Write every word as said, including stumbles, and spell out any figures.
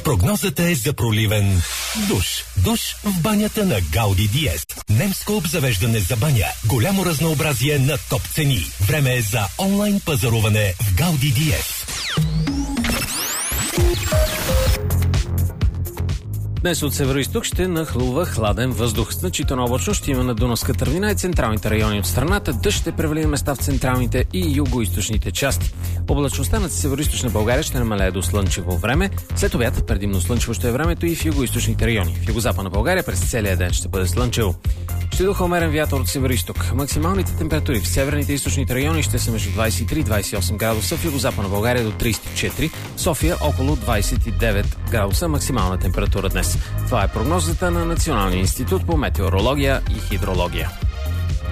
Прогнозата е за проливен душ. Душ в банята на Гауди Диест. Немско обзавеждане за баня. Голямо разнообразие на топ цени. Време е за онлайн пазаруване в Гауди Диест. Днес от северо-исток ще нахлува хладен въздух. Значително облачно ще има на Дунавската равнина и централните райони от страната. Дъжд ще превали на места в централните и югоизточните части. Облачността над северо-источна България ще намалее до слънчево време. След обяд предимно слънчево ще е времето и в югоизточните райони. В югозападна България през целия ден ще бъде слънчево. Ще духа умерен вятър от северо-исток. Максималните температури в северните и източните райони ще са между двадесет и три и двадесет и осем градуса, в югозападна България до тридесет и четири, в София около двадесет и девет градуса максимална температура днес. Това е прогнозата на Националния институт по метеорология и хидрология.